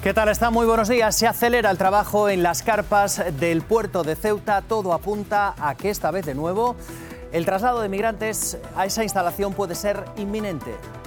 ¿Qué tal está? Muy buenos días. Se acelera el trabajo en las carpas del puerto de Ceuta. Todo apunta a que esta vez de nuevo el traslado de migrantes a esa instalación puede ser inminente.